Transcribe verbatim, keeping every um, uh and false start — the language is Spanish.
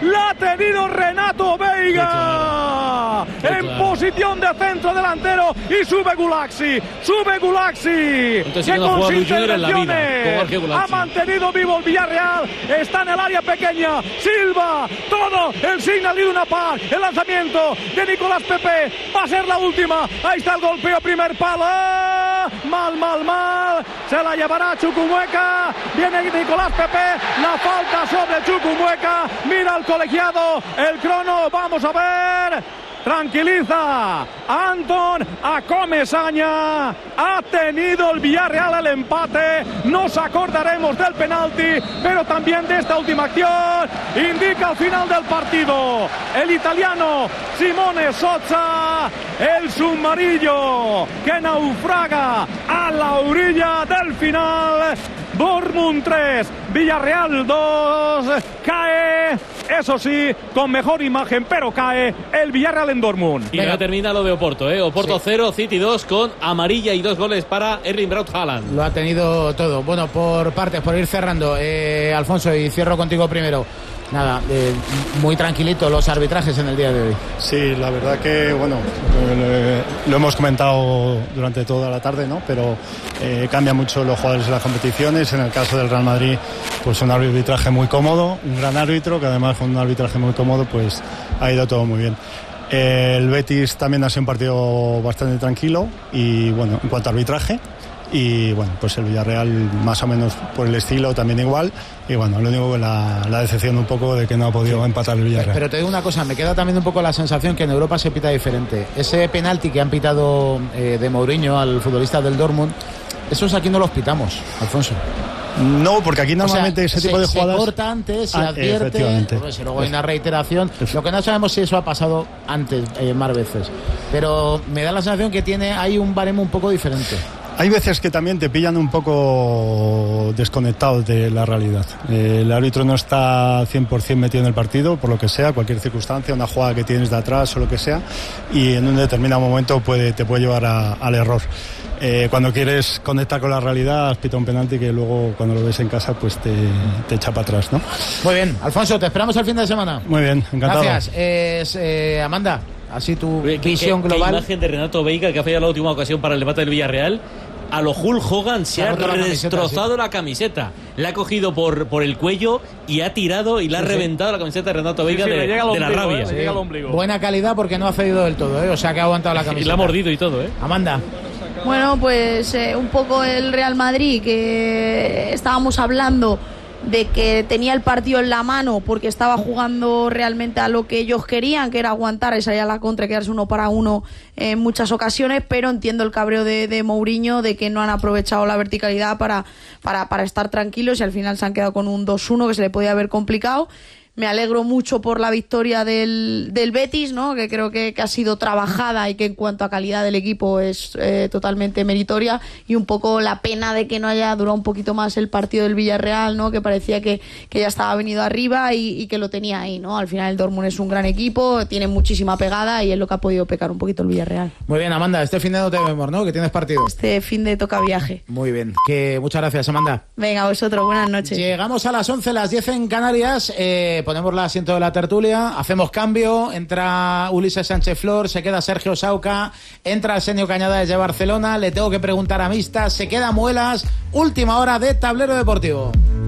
la ha tenido Renato Veiga en claro. posición de centro delantero y sube Gulaxi, sube Gulaxi Entonces, que sí que no con juega sus Luis Junior en la vida, intervenciones con Jorge Gulaxi. ha mantenido vivo el Villarreal, está en el área pequeña, Silva, todo el Signal Iduna Park, el lanzamiento de Nicolás Pepe, va a ser la última, ahí está el golpeo, primer palo, mal, mal, mal, se la llevará Chukwuemeka, viene Nicolás Pepe, la falta sobre Chukwuemeka, mira al colegiado, el crono, vamos a ver, tranquiliza a Anton, a Comesaña, ha tenido el Villarreal el empate, nos acordaremos del penalti, pero también de esta última acción, indica el final del partido, el italiano Simone Sozza, el submarino que naufraga a la orilla del final. Dortmund tres, Villarreal dos, cae, eso sí, con mejor imagen, pero cae el Villarreal en Dortmund. Y ya termina lo de Oporto, ¿eh? Oporto Sí. cero, City dos, con amarilla y dos goles para Erling Braut Haaland. Lo ha tenido todo. Bueno, por partes, por ir cerrando, eh, Alfonso, y cierro contigo primero. Nada, eh, muy tranquilito los arbitrajes en el día de hoy. Sí, la verdad que, bueno, eh, lo hemos comentado durante toda la tarde, ¿no? Pero eh, cambia mucho los jugadores de las competiciones. En el caso del Real Madrid, pues un arbitraje muy cómodo, un gran árbitro, que además con un arbitraje muy cómodo, pues ha ido todo muy bien. Eh, el Betis también ha sido un partido bastante tranquilo y, bueno, en cuanto a arbitraje. Y bueno, pues el Villarreal más o menos por el estilo también igual. Y bueno, lo único que la, la decepción un poco de que no ha podido sí. empatar el Villarreal. Pero te digo una cosa, me queda también un poco la sensación que en Europa se pita diferente. Ese penalti que han pitado eh, de Mourinho al futbolista del Dortmund, esos aquí no los pitamos, Alfonso. No, porque aquí normalmente o sea, ese tipo se, de jugadas se corta antes, se ah, advierte, pues, si luego hay una reiteración. Lo que no sabemos si eso ha pasado antes, eh, más veces. Pero me da la sensación que tiene hay un baremo un poco diferente. Hay veces que también te pillan un poco desconectados de la realidad. Eh, el árbitro no está cien por ciento metido en el partido, por lo que sea, cualquier circunstancia, una jugada que tienes de atrás o lo que sea, y en un determinado momento puede, te puede llevar a, al error. Eh, cuando quieres conectar con la realidad, pita un penalti que luego cuando lo ves en casa pues te, te echa para atrás, ¿no? Muy bien, Alfonso, te esperamos el fin de semana. Muy bien, encantado. Gracias. Eh, eh, Amanda, así tu ¿Qué, visión qué, global. Qué imagen de Renato Veiga, que ha fallado la última ocasión para el empate del Villarreal. A lo Hulk Hogan se, se ha destrozado la camiseta, sí. la camiseta. La ha cogido por, por el cuello y ha tirado y le ha sí, reventado sí. la camiseta de Renato Veiga sí, sí, de, de ombligo, la rabia. Eh, sí. Buena calidad porque no ha cedido del todo, ¿eh? O sea que ha aguantado la camiseta. Y la ha mordido y todo, ¿eh? Amanda. Bueno, pues eh, un poco el Real Madrid, que estábamos hablando de que tenía el partido en la mano porque estaba jugando realmente a lo que ellos querían, que era aguantar y salir a la contra y quedarse uno para uno en muchas ocasiones, pero entiendo el cabreo de, de Mourinho de que no han aprovechado la verticalidad para, para, para estar tranquilos y al final se han quedado con un dos uno que se le podía haber complicado. Me alegro mucho por la victoria del, del Betis, ¿no? Que creo que, que ha sido trabajada y que en cuanto a calidad del equipo es eh, totalmente meritoria, y un poco la pena de que no haya durado un poquito más el partido del Villarreal, ¿no? Que parecía que, que ya estaba venido arriba y, y que lo tenía ahí, ¿no? Al final el Dortmund es un gran equipo, tiene muchísima pegada y es lo que ha podido pecar un poquito el Villarreal. Muy bien, Amanda, este fin de no te vemos, ¿no? Que tienes partido. Este fin de toca viaje. Muy bien, que muchas gracias, Amanda. Venga, vosotros, buenas noches. Llegamos a las once, las diez en Canarias. Eh, ponemos el asiento de la tertulia, hacemos cambio, entra Ulises Sánchez Flor, se queda Sergio Sauca, entra Arsenio Cañada desde Barcelona, le tengo que preguntar a Mista, se queda Muelas, última hora de Tablero Deportivo.